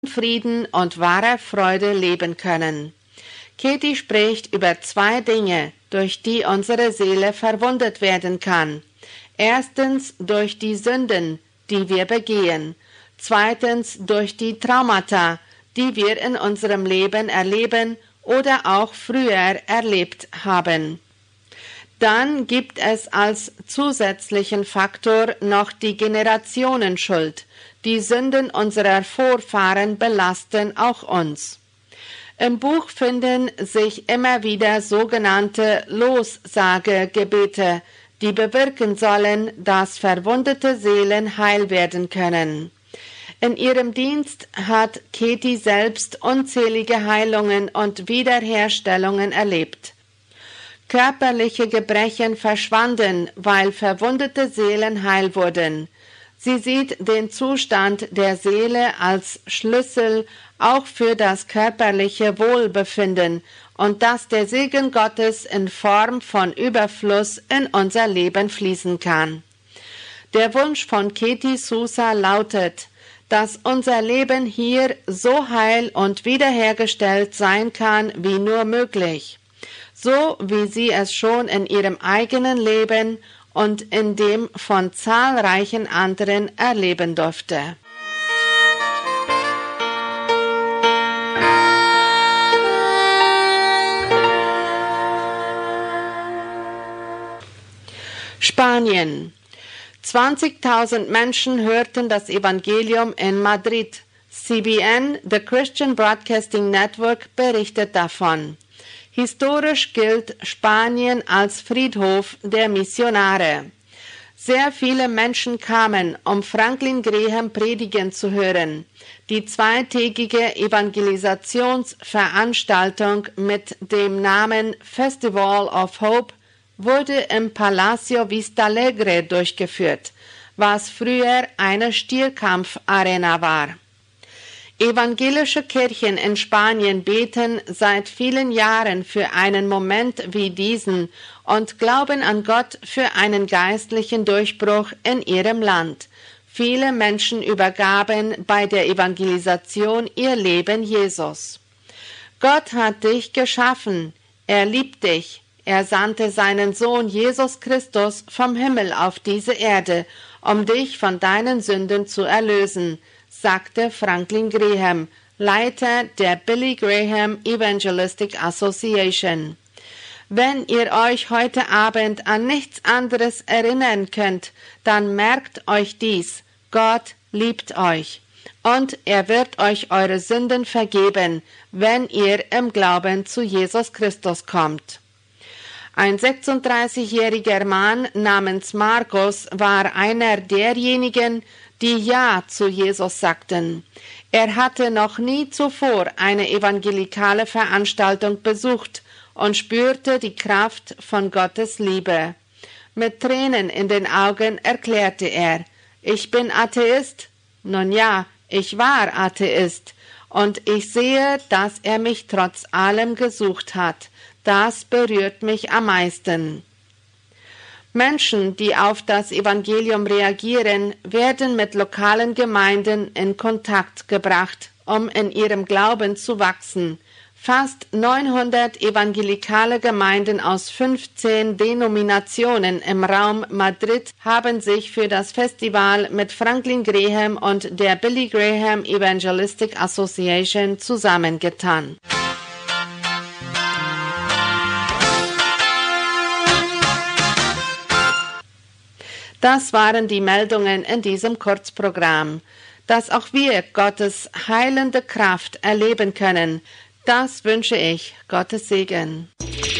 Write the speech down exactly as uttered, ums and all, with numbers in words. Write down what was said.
Frieden und wahrer Freude leben können. Katie spricht über zwei Dinge, durch die unsere Seele verwundet werden kann. Erstens durch die Sünden, die wir begehen. Zweitens durch die Traumata, die wir in unserem Leben erleben oder auch früher erlebt haben. Dann gibt es als zusätzlichen Faktor noch die Generationenschuld. Die Sünden unserer Vorfahren belasten auch uns. Im Buch finden sich immer wieder sogenannte Lossagegebete, die bewirken sollen, dass verwundete Seelen heil werden können. In ihrem Dienst hat Katie selbst unzählige Heilungen und Wiederherstellungen erlebt. Körperliche Gebrechen verschwanden, weil verwundete Seelen heil wurden. Sie sieht den Zustand der Seele als Schlüssel auch für das körperliche Wohlbefinden und dass der Segen Gottes in Form von Überfluss in unser Leben fließen kann. Der Wunsch von Katie Souza lautet, dass unser Leben hier so heil und wiederhergestellt sein kann wie nur möglich, so wie sie es schon in ihrem eigenen Leben und in dem von zahlreichen anderen erleben durfte. Spanien. zwanzigtausend Menschen hörten das Evangelium in Madrid. C B N, The Christian Broadcasting Network, berichtet davon. Historisch gilt Spanien als Friedhof der Missionare. Sehr viele Menschen kamen, um Franklin Graham predigen zu hören. Die zweitägige Evangelisationsveranstaltung mit dem Namen Festival of Hope wurde im Palacio Vistalegre durchgeführt, was früher eine Stierkampfarena war. Evangelische Kirchen in Spanien beten seit vielen Jahren für einen Moment wie diesen und glauben an Gott für einen geistlichen Durchbruch in ihrem Land. Viele Menschen übergaben bei der Evangelisation ihr Leben Jesus. Gott hat dich geschaffen, er liebt dich. Er sandte seinen Sohn Jesus Christus vom Himmel auf diese Erde, um dich von deinen Sünden zu erlösen, sagte Franklin Graham, Leiter der Billy Graham Evangelistic Association. Wenn ihr euch heute Abend an nichts anderes erinnern könnt, dann merkt euch dies: Gott liebt euch und er wird euch eure Sünden vergeben, wenn ihr im Glauben zu Jesus Christus kommt. Ein sechsunddreißigjähriger Mann namens Markus war einer derjenigen, die Ja zu Jesus sagten. Er hatte noch nie zuvor eine evangelikale Veranstaltung besucht und spürte die Kraft von Gottes Liebe. Mit Tränen in den Augen erklärte er: Ich bin Atheist. Nun ja, ich war Atheist und ich sehe, dass er mich trotz allem gesucht hat. Das berührt mich am meisten. Menschen, die auf das Evangelium reagieren, werden mit lokalen Gemeinden in Kontakt gebracht, um in ihrem Glauben zu wachsen. Fast neunhundert evangelikale Gemeinden aus fünfzehn Denominationen im Raum Madrid haben sich für das Festival mit Franklin Graham und der Billy Graham Evangelistic Association zusammengetan. Das waren die Meldungen in diesem Kurzprogramm. Dass auch wir Gottes heilende Kraft erleben können, das wünsche ich. Gottes Segen.